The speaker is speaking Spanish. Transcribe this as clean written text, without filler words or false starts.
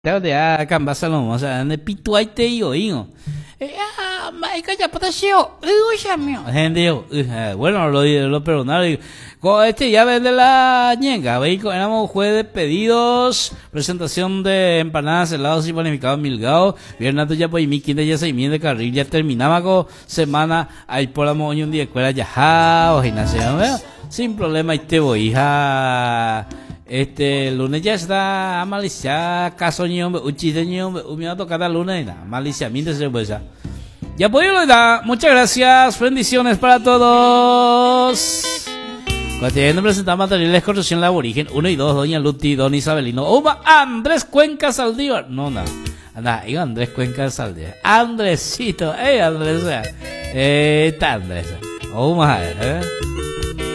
de acá en Barcelona, o sea, en el pituaite y oído. Maica ya patasio, uy, mío. Gente, bueno, lo perdonaron. Ya vende la ñenga, veis, éramos jueves de pedidos, presentación de empanadas, helados y panificados milgados, viernes ya pues mi quinta ya 6.000 de carril, ya terminaba con semana, ahí por la moño un día de escuela ya, o gimnasia, sin problema, y te voy, hija. El lunes ya está Malicia, caso ño, uchideño, me va a tocar el lunes, Malicia, mientras se puede. Ya puedo dar, muchas gracias, bendiciones para todos. Continuando presentando materiales de construcción la aborigen 1 y 2, doña Luti, don Isabelino, Oma, Andrés Cuenca Saldívar, no, anda, iba Andrés Cuenca Saldívar, Andresito, Andrés, está Andrés, Oma,